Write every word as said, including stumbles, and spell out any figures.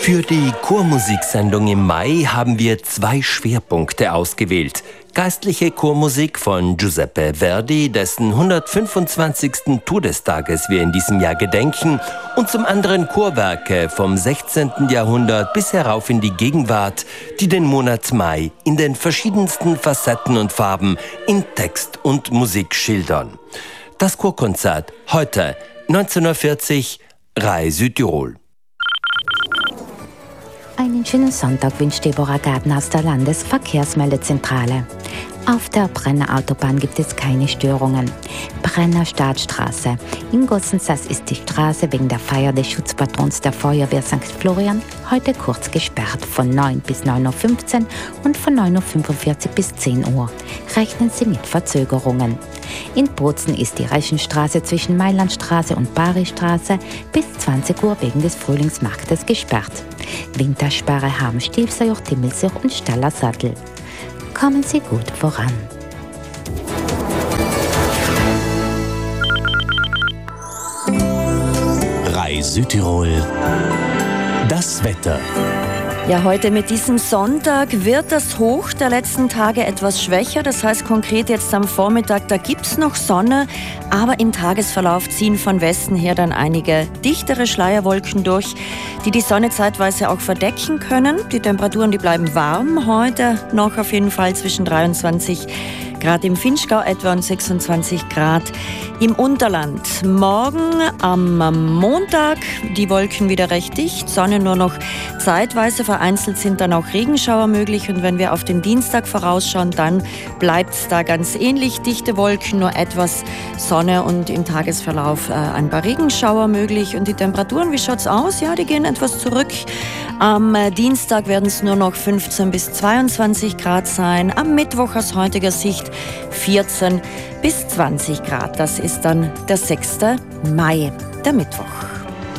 Für die Chormusiksendung im Mai haben wir zwei Schwerpunkte ausgewählt. Geistliche Chormusik von Giuseppe Verdi, dessen hundertfünfundzwanzigsten Todestages wir in diesem Jahr gedenken, und zum anderen Chorwerke vom sechzehnten Jahrhundert bis herauf in die Gegenwart, die den Monat Mai in den verschiedensten Facetten und Farben in Text und Musik schildern. Das Chorkonzert heute, neunzehnhundertvierzig, R A I Südtirol. Einen schönen Sonntag wünscht Deborah Gardner aus der Landesverkehrsmeldezentrale. Auf der Brenner Autobahn gibt es keine Störungen. Brenner Staatsstraße. In Gossensass ist die Straße wegen der Feier des Schutzpatrons der Feuerwehr Sankt Florian heute kurz gesperrt von neun bis neun Uhr fünfzehn und von neun Uhr fünfundvierzig bis zehn Uhr. Rechnen Sie mit Verzögerungen. In Bozen ist die Reschenstraße zwischen Mailandstraße und Baristraße bis zwanzig Uhr wegen des Frühlingsmarktes gesperrt. Wintersperre haben Stilfserjoch, Timmelsjoch und Stallersattel. Kommen Sie gut voran. R A I Südtirol. Das Wetter. Ja, heute mit diesem Sonntag wird das Hoch der letzten Tage etwas schwächer. Das heißt konkret jetzt am Vormittag, da gibt es noch Sonne, aber im Tagesverlauf ziehen von Westen her dann einige dichtere Schleierwolken durch, die die Sonne zeitweise auch verdecken können. Die Temperaturen, die bleiben warm heute noch auf jeden Fall zwischen dreiundzwanzig Grad im Vinschgau etwa und sechsundzwanzig Grad im Unterland. Morgen am Montag die Wolken wieder recht dicht, Sonne nur noch zeitweise, vereinzelt sind dann auch Regenschauer möglich. Und wenn wir auf den Dienstag vorausschauen, dann bleibt es da ganz ähnlich, dichte Wolken, nur etwas Sonne und im Tagesverlauf äh, ein paar Regenschauer möglich. Und die Temperaturen, wie schaut's aus? Ja, die gehen etwas zurück. Am äh, Dienstag werden es nur noch fünfzehn bis zweiundzwanzig Grad sein. Am Mittwoch aus heutiger Sicht vierzehn bis zwanzig Grad. Das ist dann der sechste Mai, der Mittwoch.